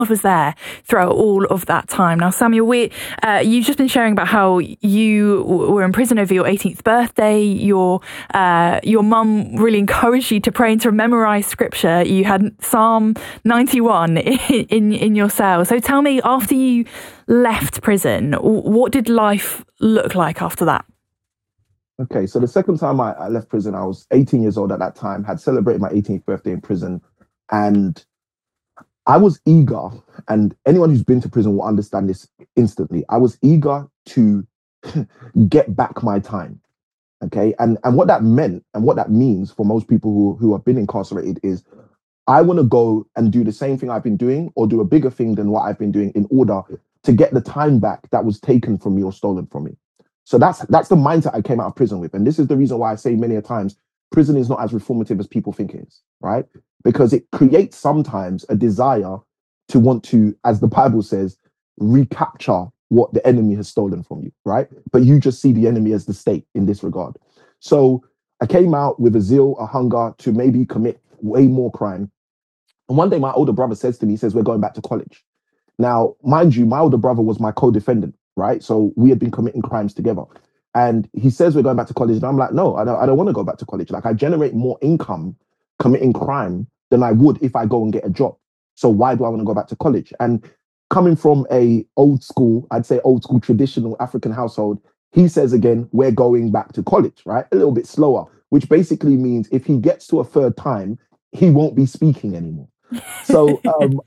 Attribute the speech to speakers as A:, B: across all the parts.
A: was there throughout all of that time. Now, Samuel, you've just been sharing about how you were in prison over your 18th birthday. Your mum really encouraged you to pray and to memorize scripture. You had Psalm 91 in your cell. So tell me, after you left prison, what did life look like after that?
B: Okay, so the second time I left prison, I was 18 years old at that time, had celebrated my 18th birthday in prison, and I was eager, and anyone who's been to prison will understand this instantly. I was eager to get back my time. Okay. And what that meant and what that means for most people who have been incarcerated is I want to go and do the same thing I've been doing or do a bigger thing than what I've been doing in order to get the time back that was taken from me or stolen from me. So that's the mindset I came out of prison with. And this is the reason why I say many a times prison is not as reformative as people think it is, right? Because it creates sometimes a desire to want to, as the Bible says, recapture what the enemy has stolen from you, right? But you just see the enemy as the state in this regard. So I came out with a zeal, a hunger to maybe commit way more crime. And one day my older brother says to me, he says, we're going back to college. Now, mind you, my older brother was my co-defendant, right? So we had been committing crimes together. And he says, we're going back to college. And I'm like, no, I don't want to go back to college. Like, I generate more income committing crime than I would if I go and get a job. So why do I want to go back to college? And coming from a old school, I'd say old school traditional African household, he says again, we're going back to college, right? A little bit slower, which basically means if he gets to a third time, he won't be speaking anymore. So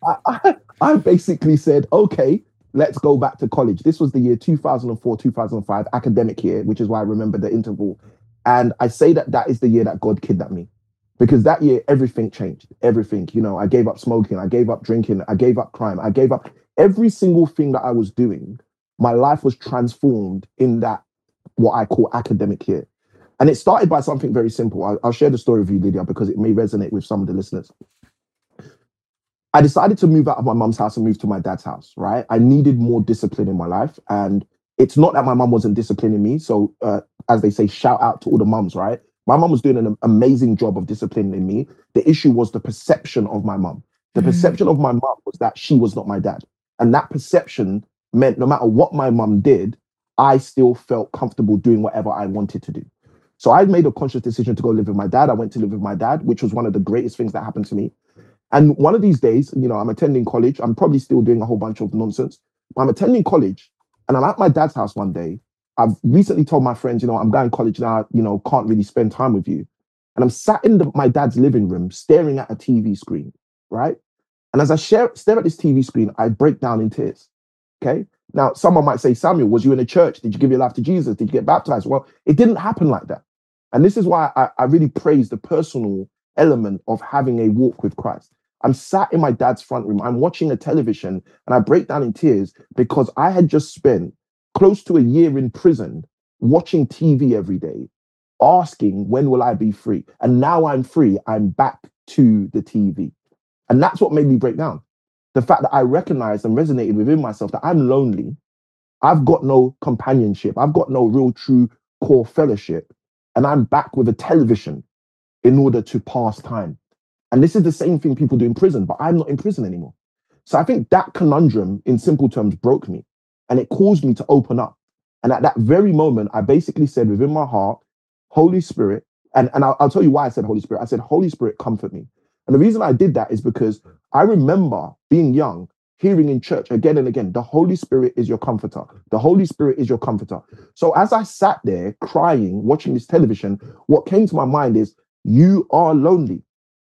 B: I basically said, okay, let's go back to college. This was the year 2004, 2005, academic year, which is why I remember the interval. And I say that is the year that God kidnapped me. Because that year, everything changed. Everything, I gave up smoking, I gave up drinking, I gave up crime, I gave up every single thing that I was doing. My life was transformed in that, what I call academic year. And it started by something very simple. I'll share the story with you, Lydia, because it may resonate with some of the listeners. I decided to move out of my mum's house and move to my dad's house, right? I needed more discipline in my life. And it's not that my mum wasn't disciplining me. So as they say, shout out to all the mums, right? My mum was doing an amazing job of disciplining me. The issue was the perception of my mum. The perception of my mum was that she was not my dad. And that perception meant no matter what my mum did, I still felt comfortable doing whatever I wanted to do. So I made a conscious decision to go live with my dad. I went to live with my dad, which was one of the greatest things that happened to me. And one of these days, I'm attending college. I'm probably still doing a whole bunch of nonsense. I'm attending college and I'm at my dad's house one day. I've recently told my friends, I'm going to college now, can't really spend time with you. And I'm sat in my dad's living room staring at a TV screen, right? And as I stare at this TV screen, I break down in tears, okay? Now, someone might say, Samuel, was you in a church? Did you give your life to Jesus? Did you get baptized? Well, it didn't happen like that. And this is why I really praise the personal element of having a walk with Christ. I'm sat in my dad's front room. I'm watching a television and I break down in tears because I had just spent close to a year in prison watching TV every day, asking, when will I be free? And now I'm free. I'm back to the TV. And that's what made me break down. The fact that I recognized and resonated within myself that I'm lonely. I've got no companionship. I've got no real true core fellowship. And I'm back with a television in order to pass time. And this is the same thing people do in prison, but I'm not in prison anymore. So I think that conundrum, in simple terms, broke me. And it caused me to open up. And at that very moment, I basically said within my heart, Holy Spirit, and I'll tell you why I said Holy Spirit. I said, Holy Spirit, comfort me. And the reason I did that is because I remember being young, hearing in church again and again, the Holy Spirit is your comforter. The Holy Spirit is your comforter. So as I sat there crying, watching this television, what came to my mind is, you are lonely.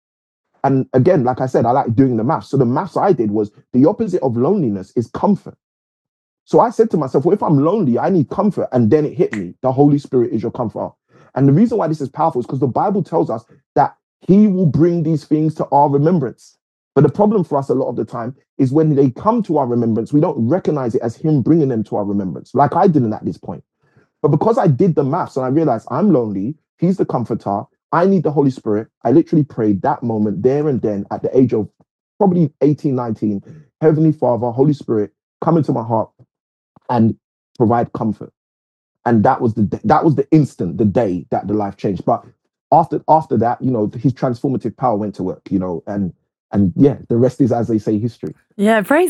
B: And again, like I said, I like doing the maths. So the maths I did was the opposite of loneliness is comfort. So I said to myself, well, if I'm lonely, I need comfort. And then it hit me. The Holy Spirit is your comforter. And the reason why this is powerful is because the Bible tells us that he will bring these things to our remembrance. But the problem for us a lot of the time is when they come to our remembrance, we don't recognize it as him bringing them to our remembrance, like I didn't at this point. But because I did the maths and I realized I'm lonely, he's the comforter, I need the Holy Spirit, I literally prayed that moment there and then at the age of probably 18, 19, Heavenly Father, Holy Spirit, come into my heart and provide comfort. And that was the instant, the day that the life changed. But after that, his transformative power went to work, and And yeah, the rest is, as they say, history.
A: Yeah, praise